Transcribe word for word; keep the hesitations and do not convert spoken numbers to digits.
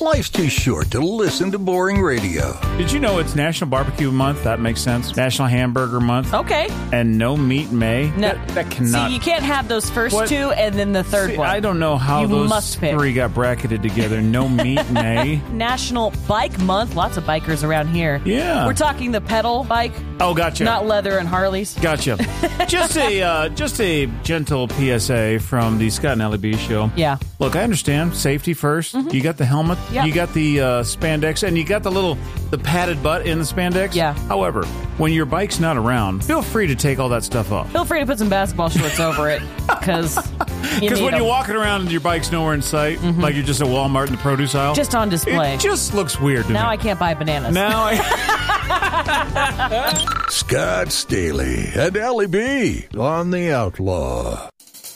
Life's too short to listen to boring radio. Did you know it's National Barbecue Month? That makes sense. National Hamburger Month. Okay. And no meat May. No, that, that cannot. See, you can't have those first What? two and then the third See, one. I don't know how You those must pick. three got bracketed together. No meat May. National Bike Month. Lots of bikers around here. Yeah. We're talking the pedal bike, Oh, gotcha. not leather and Harleys. Gotcha. just a uh, just a gentle P S A from the Scott and Ellie B show. Yeah. Look, I understand safety first. You got the helmet. Yep. You got the uh, spandex, and you got the little the padded butt in the spandex. Yeah. However, when your bike's not around, feel free to take all that stuff off. Feel free to put some basketball shorts over it, because Because when you're walking around and your bike's nowhere in sight, like you're just at Walmart in the produce aisle, just on display. it just looks weird to Now I me. can't buy bananas. Now I... Scott Staley and Ellie B on The Outlaw.